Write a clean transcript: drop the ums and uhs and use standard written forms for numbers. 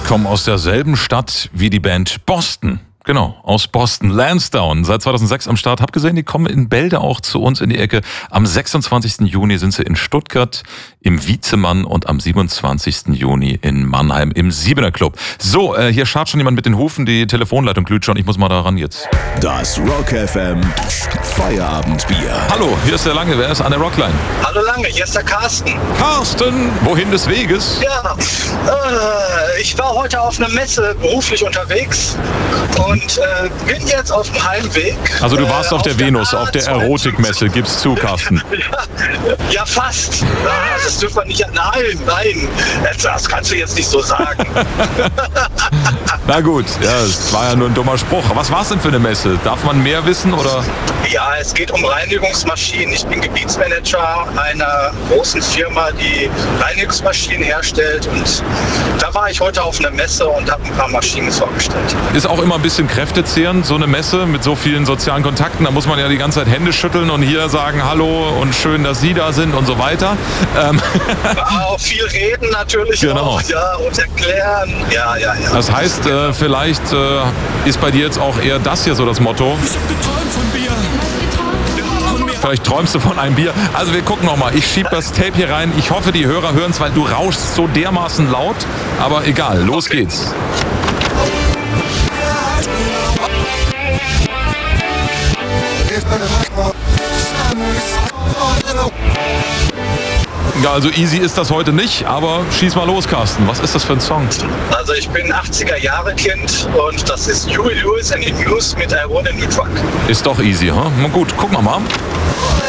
kommen aus derselben Stadt wie die Band Boston. Genau, aus Boston, Lansdowne. Seit 2006 am Start. Hab gesehen, die kommen in Bälde auch zu uns in die Ecke. Am 26. Juni sind sie in Stuttgart im Wiezemann und am 27. Juni in Mannheim im Siebener Club. So, hier scharrt schon jemand mit den Hufen, die Telefonleitung glüht schon. Ich muss mal da ran jetzt. Das Rock FM Feierabendbier. Hallo, hier ist der Lange. Wer ist an der Rockline? Hallo Lange, hier ist der Carsten. Carsten, wohin des Weges? Ja, ich war heute auf einer Messe beruflich unterwegs und bin jetzt auf dem Heimweg. Also du warst auf der Venus, auf der Erotikmesse, gib's zu, Carsten. Ja, fast. Das dürfen wir nicht. Nein. Das kannst du jetzt nicht so sagen. Na gut, ja, es war ja nur ein dummer Spruch. Was war's denn für eine Messe? Darf man mehr wissen oder? Ja, es geht um Reinigungsmaschinen. Ich bin Gebietsmanager einer großen Firma, die Reinigungsmaschinen herstellt. Und da war ich heute auf einer Messe und habe ein paar Maschinen vorgestellt. Ist auch immer ein bisschen kräftezehrend, so eine Messe mit so vielen sozialen Kontakten. Da muss man ja die ganze Zeit Hände schütteln und hier sagen Hallo und schön, dass Sie da sind und so weiter. Auch viel reden natürlich. Genau. Auch, ja, und erklären. Ja. Das heißt, vielleicht ist bei dir jetzt auch eher das hier so das Motto. Ich hab geträumt von Bier. Vielleicht träumst du von einem Bier. Also wir gucken nochmal. Ich schieb das Tape hier rein. Ich hoffe, die Hörer hören es, weil du rauschst so dermaßen laut. Aber egal, los geht's. Ja, also easy ist das heute nicht, aber schieß mal los, Carsten. Was ist das für ein Song? Also ich bin 80er-Jahre-Kind und das ist Huey Lewis and the News mit I Want a New Truck. Ist doch easy, ha? Na gut, gucken wir mal.